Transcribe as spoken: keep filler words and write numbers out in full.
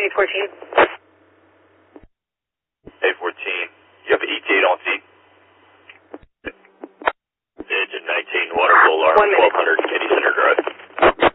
eight fourteen. eight fourteen. You have an E T eight on seat. Engine nineteen, water full alarm, twelve hundred, Kitty Center Drive.